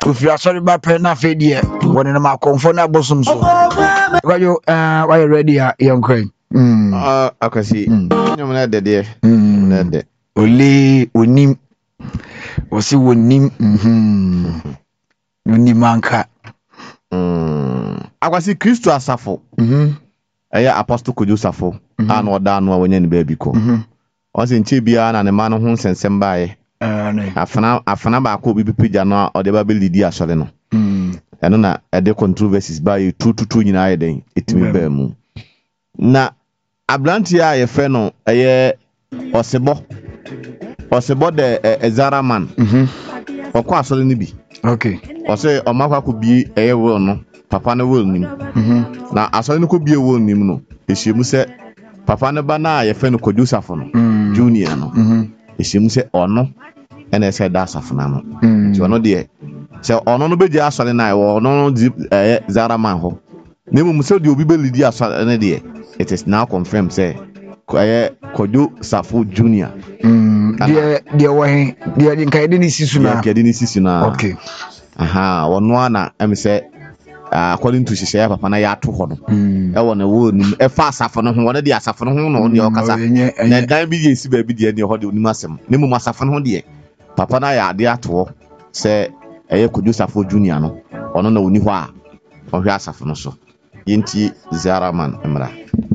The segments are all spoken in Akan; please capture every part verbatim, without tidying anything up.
ofia sorry ba pe na fe de woni na ma konfo na bosom so why you uh why you ready ya yonkran mm ah akasi nyom na de de na de ole onim osi wonim mhm onim manka mm akwasi Kristo asafo mhm eya apostle Kojo Safo an oda no wanya ne ba bi ko mhm o se nche bia na ne ma no ho nsensem baaye afana afana ba ko bi pipija no o de ba be lidi asole no mm eno na e de controversies baaye tututu nyina aye den etimi ba mu na ablanti a ye fe no eye osebo osebo de ezara man mhm okwa asole ni bi okay o se o makwa ko bi eye wo no papa no wo nim mhm na asole ni ko bi e wo nim no ehyiemu se papa ne ba na ye fe no Kojo Safo no junior no mhm ehyiemu se ono ene se da Safo na no mm ti ono de se ono no beji asole na wo ono no di eh zara man ho na mu se de obi be lidi asole ne de it is now confirmed say eh Kojo Safo junior mm dia dia wahin dia din kai din sisu na ya kedi ni sisu na okay aha ono ana em se according to Shisha papa na ya to ho no mm e wona wo nim e fa Asafo no ho wona de Asafo no ho no de okasa na dan bi yesi ba bi de ne ho de onim asem ne mu Asafo no ho de papa na ya de ato se eye Kojo Safo junior no ono na oni ho a ohwe Asafo no so yenti Zara man emra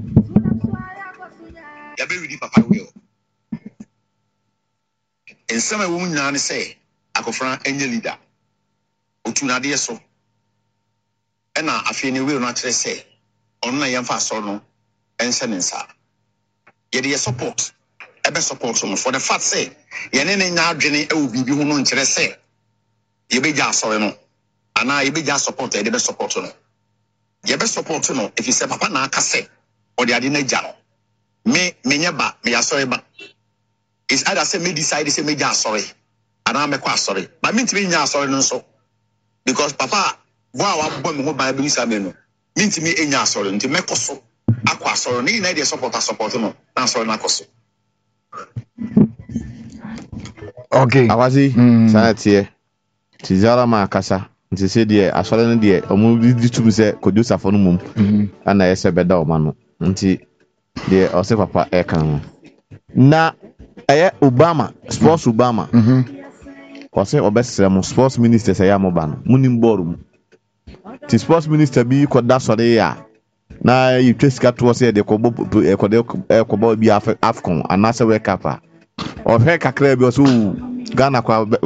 ya be widi papa we o ensema wo nyina ne se akofran enye leader otu na de so ena afie ne we no akere se ono na yemfa so no ense ne nsa ye de support ebe support no for the fact say ye ne ne nya adwene e wo bibi ho no nkere se ye be ja asore no ana ye be ja support e de be support no ye be support no if you say papa na aka se o de ade na ja no me menya ba me asore ba is either say me decide say me ja asore ana me kwa asore but me ntimi nya asore no so because papa wa wa bo me ho ba bi sa me no me ntimi enya asore nti me koso akwa asore ni na dey support support no na asore na koso okay awasi sanate ti Zara ma akasa nti se de asore no de omo di tum se Kojo Safo no mum ana yese beda o ma no nti de o se papa e kan na eye Obama sports Obama mhm o se obesere mo sports minister se ya mo ba no munim borum ti sports minister bi ko da sore ya na yi twesika to se de ko bo e ko de ko bo bi Afcon anase we kapa o fe kakra bi o so Ghana kwa